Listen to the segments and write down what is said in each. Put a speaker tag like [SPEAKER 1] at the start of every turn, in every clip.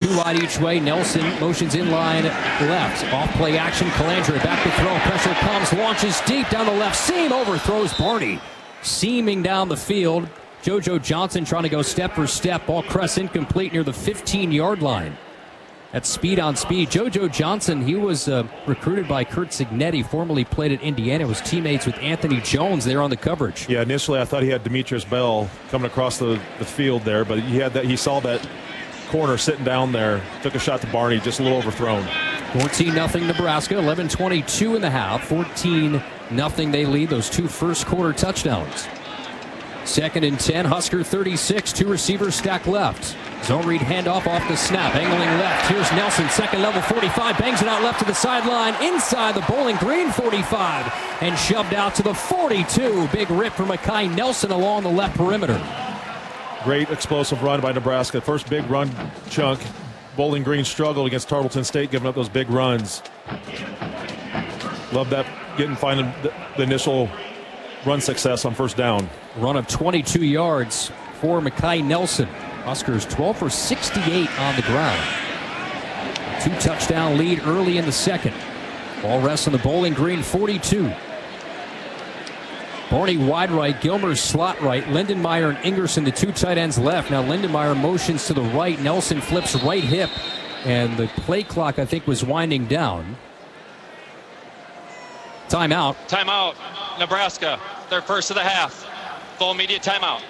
[SPEAKER 1] Two wide each way. Nelson motions in line left. Off play action. Calandra back to throw. Pressure comes. Launches deep down the left seam. Overthrows Barney. Seaming down the field. JoJo Johnson trying to go step for step. Ball crests incomplete near the 15-yard line. That's speed on speed. JoJo Johnson, he was recruited by Curt Cignetti, formerly played at Indiana, was teammates with Anthony Jones there on the coverage.
[SPEAKER 2] Yeah, initially I thought he had Demetrius Bell coming across the field there, but he saw that corner sitting down there, took a shot to Barney, just a little overthrown.
[SPEAKER 1] 14-0 Nebraska, 11:22 in the half, 14-0 they lead, those two first quarter touchdowns. 2nd and 10, Husker 36, two receivers stacked left. Zone read handoff off the snap, angling left. Here's Nelson, second level 45, bangs it out left to the sideline, inside the Bowling Green 45, and shoved out to the 42. Big rip from Mekhi Nelson along the left perimeter.
[SPEAKER 2] Great explosive run by Nebraska. First big run chunk. Bowling Green struggled against Tarleton State, giving up those big runs. Love that, finding the initial run success on first down.
[SPEAKER 1] Run of 22 yards for Mekhi Nelson. Huskers 12 for 68 on the ground. 2-touchdown lead early in the second. Ball rests on the Bowling Green 42. Barney wide right, Gilmer slot right, Lindenmeyer and Ingerson, the two tight ends left. Now Lindenmeyer motions to the right, Nelson flips right hip, and the play clock, I think, was winding down. Timeout.
[SPEAKER 3] Timeout, Nebraska. Their first of the half. Full immediate timeout.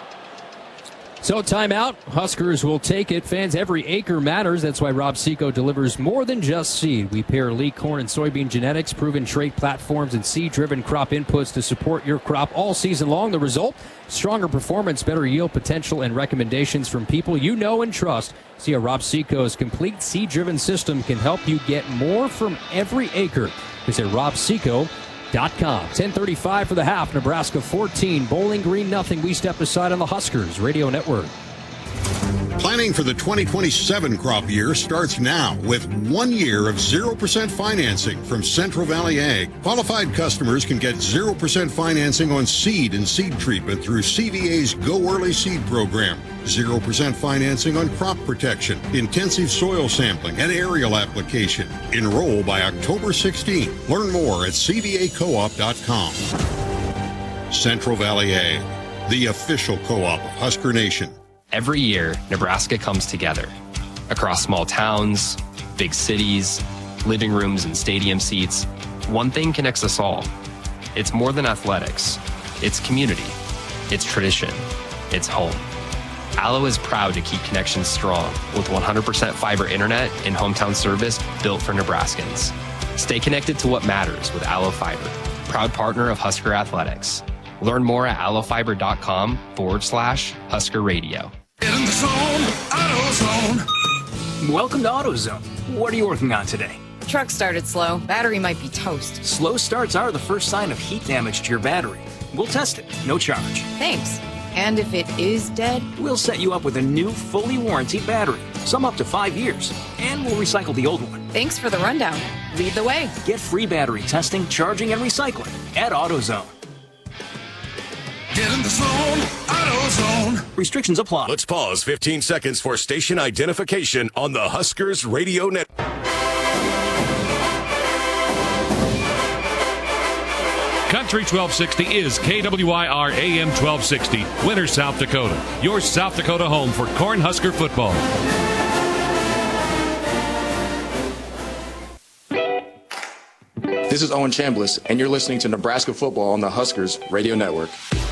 [SPEAKER 1] So timeout. Huskers will take it. Fans, every acre matters. That's why Rob Seco delivers more than just seed. We pair elite corn and soybean genetics, proven trait platforms, and seed-driven crop inputs to support your crop all season long. The result? Stronger performance, better yield potential, and recommendations from people you know and trust. See how Rob Seco's complete seed-driven system can help you get more from every acre. Visit robseco.com. 10:35 for the half. Nebraska 14, Bowling Green nothing. We step aside on the Huskers Radio Network.
[SPEAKER 4] Planning for the 2027 crop year starts now with 1 year of 0% financing from Central Valley Ag. Qualified customers can get 0% financing on seed and seed treatment through CVA's Go Early Seed program. 0% financing on crop protection, intensive soil sampling, and aerial application. Enroll by October 16. Learn more at cvacoop.com. Central Valley Ag, the official co-op of Husker Nation.
[SPEAKER 5] Every year, Nebraska comes together. Across small towns, big cities, living rooms and stadium seats, one thing connects us all. It's more than athletics. It's community. It's tradition. It's home. Allo is proud to keep connections strong with 100% fiber internet and hometown service built for Nebraskans. Stay connected to what matters with Allo Fiber, proud partner of Husker Athletics. Learn more at allofiber.com/Husker Radio.
[SPEAKER 6] Get in the zone, AutoZone.
[SPEAKER 7] Welcome to AutoZone. What are you working on today?
[SPEAKER 8] Truck started slow. Battery might be toast.
[SPEAKER 7] Slow starts are the first sign of heat damage to your battery. We'll test it, no charge.
[SPEAKER 8] Thanks. And if it is dead?
[SPEAKER 7] We'll set you up with a new, fully warranted battery, some up to 5 years, and we'll recycle the old one.
[SPEAKER 8] Thanks for the rundown. Lead the way.
[SPEAKER 7] Get free battery testing, charging, and recycling at AutoZone.
[SPEAKER 6] Get in the zone, AutoZone.
[SPEAKER 7] Restrictions apply.
[SPEAKER 9] Let's pause 15 seconds for station identification on the Huskers Radio Network.
[SPEAKER 10] Country 1260 is KWIR AM 1260, Winter, South Dakota. Your South Dakota home for Cornhusker football.
[SPEAKER 11] This is Owen Chambliss, and you're listening to Nebraska football on the Huskers Radio Network.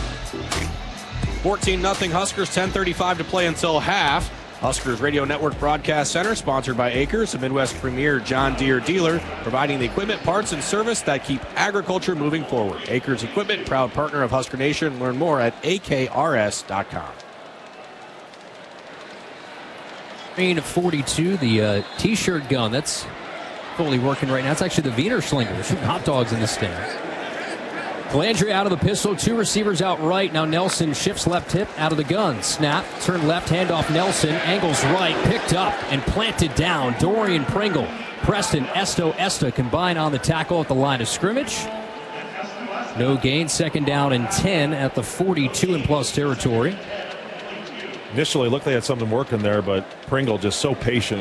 [SPEAKER 12] 14-0 Huskers, 10:35 to play until half. Huskers Radio Network Broadcast Center, sponsored by Acres, a Midwest premier John Deere dealer, providing the equipment, parts, and service that keep agriculture moving forward. Acres Equipment, proud partner of Husker Nation. Learn more at akrs.com.
[SPEAKER 1] Green of 42, the T-shirt gun, that's fully working right now. It's actually the Wiener Schlinger. They're shooting hot dogs in the stands. Calandra out of the pistol, two receivers out right. Now Nelson shifts left hip out of the gun. Snap, turn left, handoff Nelson, angles right, picked up and planted down. Dorian Pringle, Preston, Esta combine on the tackle at the line of scrimmage. No gain, second down and 10 at the 42 and plus territory.
[SPEAKER 2] Initially, looked they had something working there, but Pringle just so patient.